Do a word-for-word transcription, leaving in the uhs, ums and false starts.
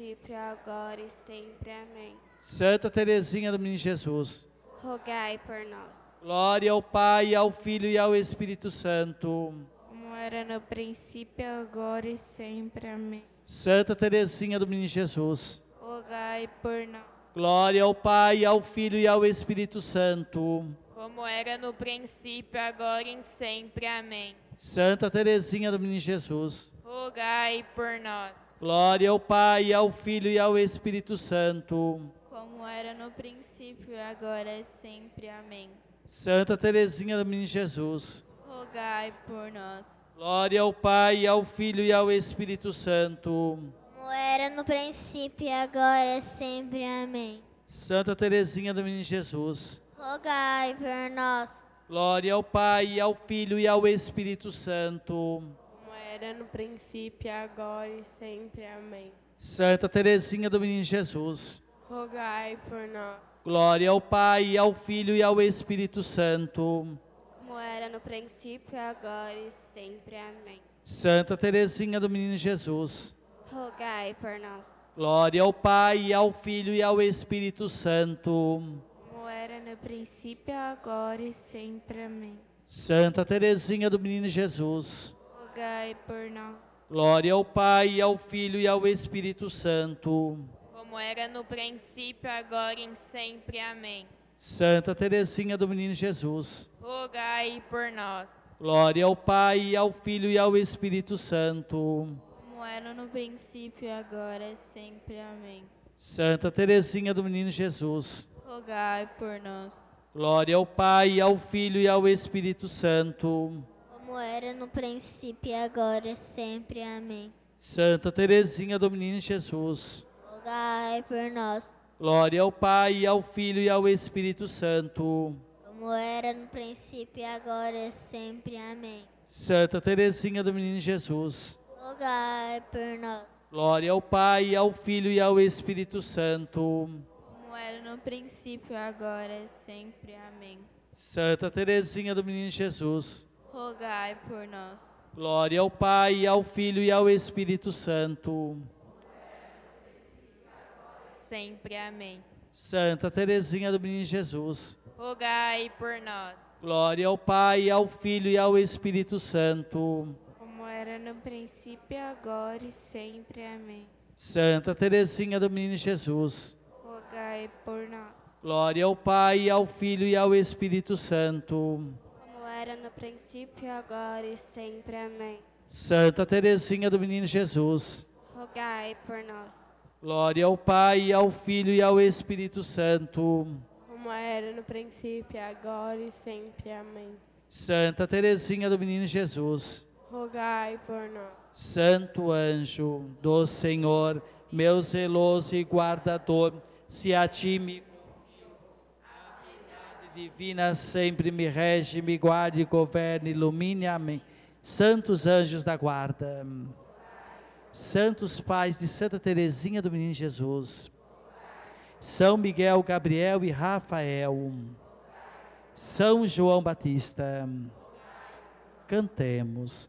princípio, agora e sempre. Amém. Santa Teresinha do Menino Jesus, Rogai por nós. glória ao Pai, ao Filho e ao Espírito Santo. Como era no princípio, agora e sempre. Amém. Santa Teresinha do Menino Jesus, Rogai por nós. glória ao Pai, ao Filho e ao Espírito Santo. Como era no princípio, agora e sempre. Amém. Santa Teresinha do Menino Jesus, Rogai por nós. glória ao Pai, ao Filho e ao Espírito Santo. Como era no princípio, agora e sempre. Amém. Santa Teresinha do Menino Jesus, Rogai por nós. glória ao Pai, ao Filho e ao Espírito Santo. Como era no princípio, agora e sempre. Amém. Santa Teresinha do Menino Jesus, Rogai por nós. glória ao Pai, ao Filho e ao Espírito Santo. Como era no princípio, agora e sempre. Amém. Santa Teresinha do Menino Jesus, Rogai por nós. glória ao Pai, ao Filho e ao Espírito Santo. Como era no princípio, agora e sempre. Amém. Santa Teresinha do Menino Jesus, Rogai por nós. glória ao Pai, ao Filho e ao Espírito Santo. Como era no princípio, agora e sempre. Amém. Santa Teresinha do Menino Jesus, Rogai por nós. glória ao Pai, ao Filho e ao Espírito Santo. Como era no princípio, agora e sempre. Amém. Santa Teresinha do Menino Jesus, Rogai por nós. glória ao Pai, ao Filho e ao Espírito Santo. Como era no princípio, agora e sempre. Amém. Santa Teresinha do Menino Jesus, Rogai por nós. glória ao Pai, ao Filho e ao Espírito Santo. Como era no princípio, agora e sempre. Amém. Santa Teresinha do Menino Jesus, Rogai por nós. glória ao Pai, ao Filho e ao Espírito Santo. Como era no princípio, agora e sempre. Amém. Santa Teresinha do Menino Jesus, Rogai por nós. glória ao Pai, ao Filho e ao Espírito Santo. Como era no princípio, agora e sempre. Amém. Santa Teresinha do Menino Jesus, Rogai por nós. glória ao Pai, ao Filho e ao Espírito Santo. Sempre. Amém. Santa Teresinha do Menino Jesus, Rogai por nós. glória ao Pai, ao Filho e ao Espírito Santo. Como era no princípio, agora e sempre. Amém. Santa Teresinha do Menino Jesus, Rogai por nós. glória ao Pai, ao Filho e ao Espírito Santo. Como era no princípio, agora e sempre. Amém. Santa Teresinha do Menino Jesus, Rogai por nós. glória ao Pai, ao Filho e ao Espírito Santo. Como era no princípio, agora e sempre. Amém. Santa Teresinha do Menino Jesus, Rogai por nós. Santo anjo do Senhor, meu zeloso e guardador, se a ti me confio, a verdade divina sempre me rege, me guarde, governe, ilumine. Amém. Santos anjos da guarda, santos pais de Santa Teresinha do Menino Jesus, São Miguel, Gabriel e Rafael, São João Batista, cantemos.